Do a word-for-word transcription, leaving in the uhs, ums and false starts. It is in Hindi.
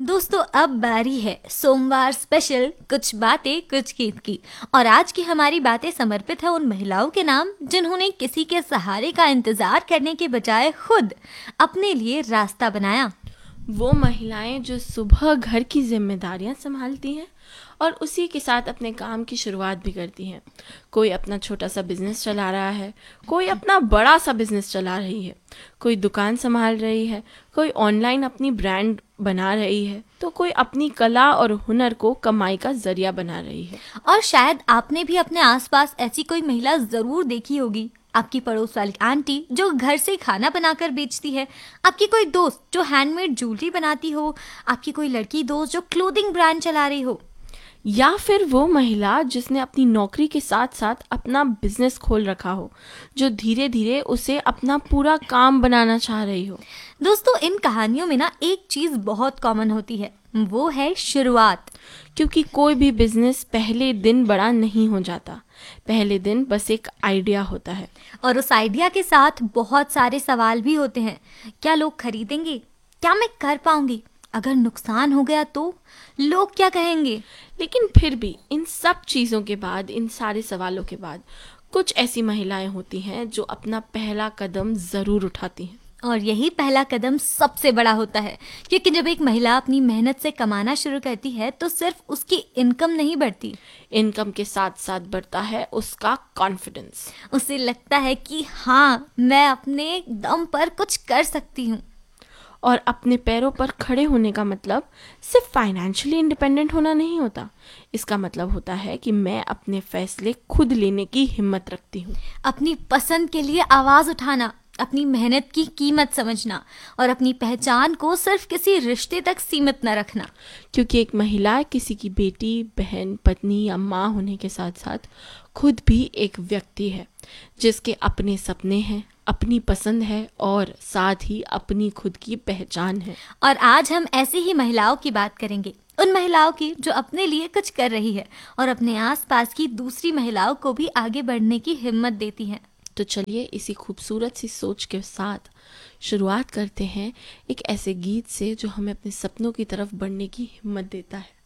दोस्तों अब बारी है सोमवार स्पेशल कुछ बातें कुछ गीत की। और आज की हमारी बातें समर्पित है उन महिलाओं के नाम जिन्होंने किसी के सहारे का इंतजार करने के बजाय खुद अपने लिए रास्ता बनाया। वो महिलाएं जो सुबह घर की जिम्मेदारियां संभालती हैं और उसी के साथ अपने काम की शुरुआत भी करती हैं। कोई अपना छोटा सा बिजनेस चला रहा है, कोई अपना बड़ा सा बिजनेस चला रही है, कोई दुकान संभाल रही है, कोई ऑनलाइन अपनी ब्रांड बना रही है, तो कोई अपनी कला और हुनर को कमाई का जरिया बना रही है। और शायद आपने भी अपने आसपास ऐसी कोई महिला जरूर देखी होगी। आपकी पड़ोस वाली आंटी जो घर से खाना बनाकर बेचती है, आपकी कोई दोस्त जो हैंडमेड ज्वेलरी बनाती हो, आपकी कोई लड़की दोस्त जो क्लोथिंग ब्रांड चला रही हो, या फिर वो महिला जिसने अपनी नौकरी के साथ साथ अपना बिजनेस खोल रखा हो, जो धीरे धीरे उसे अपना पूरा काम बनाना चाह रही हो। दोस्तों इन कहानियों में ना एक चीज बहुत कॉमन होती है, वो है शुरुआत। क्योंकि कोई भी बिजनेस पहले दिन बड़ा नहीं हो जाता, पहले दिन बस एक आइडिया होता है। और उस आइडिया के साथ बहुत सारे सवाल भी होते हैं। क्या लोग खरीदेंगे? क्या मैं कर पाऊंगी? अगर नुकसान हो गया तो लोग क्या कहेंगे? लेकिन फिर भी इन सब चीज़ों के बाद, इन सारे सवालों के बाद, कुछ ऐसी महिलाएं होती हैं जो अपना पहला कदम ज़रूर उठाती हैं। और यही पहला कदम सबसे बड़ा होता है, क्योंकि जब एक महिला अपनी मेहनत से कमाना शुरू करती है तो सिर्फ उसकी इनकम नहीं बढ़ती, इनकम के साथ साथ बढ़ता है उसका कॉन्फिडेंस। उसे लगता है कि हाँ मैं अपने दम पर कुछ कर सकती हूँ। और अपने पैरों पर खड़े होने का मतलब सिर्फ फाइनेंशियली इंडिपेंडेंट होना नहीं होता। इसका मतलब होता है कि मैं अपने फैसले खुद लेने की हिम्मत रखती हूँ, अपनी पसंद के लिए आवाज उठाना, अपनी मेहनत की कीमत समझना और अपनी पहचान को सिर्फ किसी रिश्ते तक सीमित न रखना। क्योंकि एक महिला किसी की बेटी, बहन, पत्नी या माँ होने के साथ साथ खुद भी एक व्यक्ति है जिसके अपने सपने हैं, अपनी पसंद है और साथ ही अपनी खुद की पहचान है। और आज हम ऐसी ही महिलाओं की बात करेंगे, उन महिलाओं की जो अपने लिए कुछ कर रही है और अपने आसपास की दूसरी महिलाओं को भी आगे बढ़ने की हिम्मत देती हैं। तो चलिए इसी खूबसूरत सी सोच के साथ शुरुआत करते हैं एक ऐसे गीत से जो हमें अपने सपनों की तरफ बढ़ने की हिम्मत देता है।